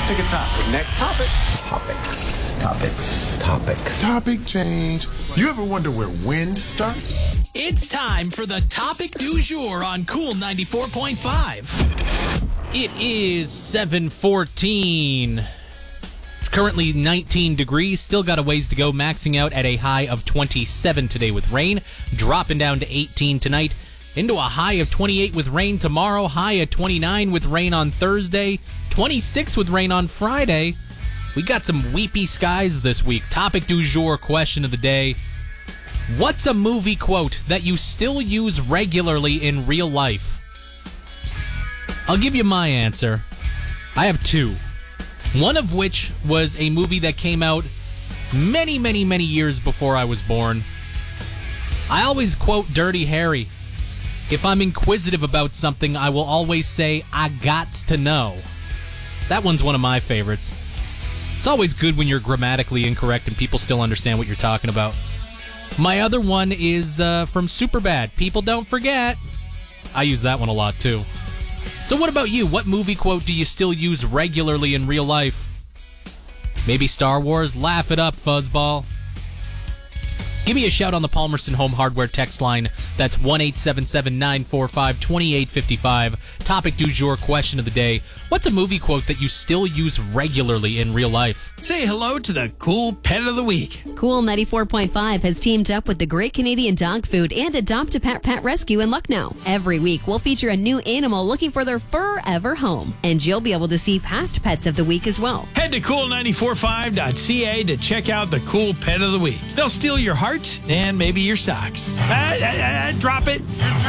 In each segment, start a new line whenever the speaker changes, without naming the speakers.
Pick a topic. Next topic.
Topics. Topic change. You ever wonder where wind starts?
It's time for the topic du jour on Cool 94.5. It is 7:14. It's currently 19 degrees. Still got a ways to go, maxing out at a high of 27 today with rain. Dropping down to 18 tonight. Into a high of 28 with rain tomorrow. High of 29 with rain on Thursday. 26 with rain on Friday. We got some weepy skies this week. Topic du jour, question of the day. What's a movie quote that you still use regularly in real life? I'll give you my answer. I have two. One of which was a movie that came out many, many, many years before I was born. I always quote Dirty Harry. If I'm inquisitive about something, I will always say, I gots to know. That one's one of my favorites. It's always good when you're grammatically incorrect and people still understand what you're talking about. My other one is from Superbad. People don't forget. I use that one a lot, too. So what about you? What movie quote do you still use regularly in real life? Maybe Star Wars? Laugh it up, fuzzball. Give me a shout on the Palmerston Home Hardware text line. That's 1-877-945-2855. Topic du jour, question of the day. What's a movie quote that you still use regularly in real life?
Say hello to the Cool Pet of the Week.
Cool 94.5 has teamed up with the Great Canadian Dog Food and Adopt-A-Pet Pet Rescue in Lucknow. Every week, we'll feature a new animal looking for their forever home. And you'll be able to see past pets of the week as well.
Head to cool945.ca to check out the Cool Pet of the Week. They'll steal your heart and maybe your socks. Drop it.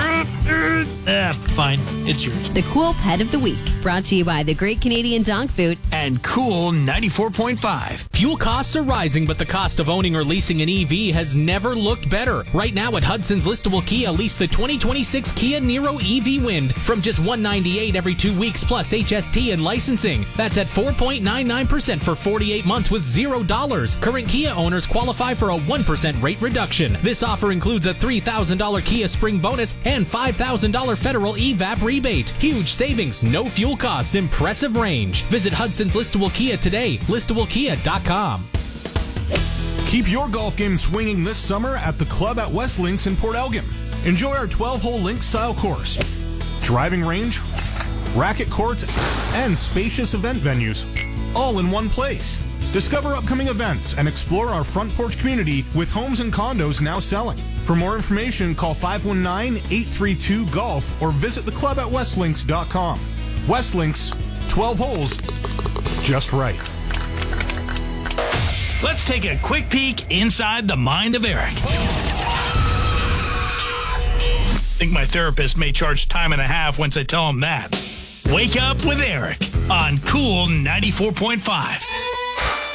Fine. It's yours.
The Cool Pet of the Week, brought to you by the Great Canadian Dog Food
and Cool 94.5.
Fuel costs are rising, but the cost of owning or leasing an EV has never looked better. Right now at Hudson's Listable Kia, lease the 2026 Kia Niro EV Wind from just $198 every 2 weeks plus HST and licensing. That's at 4.99% for 48 months with $0. Current Kia owners qualify for a 1% rate reduction. This offer includes a $3,000 Kia Spring bonus and $5,000 federal EVAP rebate. Huge savings, no fuel costs, impressive range. Visit Hudson's Listable Kia today. ListableKia.com.
Keep your golf game swinging this summer at the club at West Links in Port Elgin. Enjoy our 12-hole link-style course, driving range, racket courts, and spacious event venues, all in one place. Discover upcoming events and explore our front porch community with homes and condos now selling. For more information, call 519-832-GOLF or visit the club at westlinks.com. West Links, 12 holes, just right.
Let's take a quick peek inside the mind of Eric. Think my therapist may charge time and a half once I tell him that. Wake up with Eric on Cool 94.5.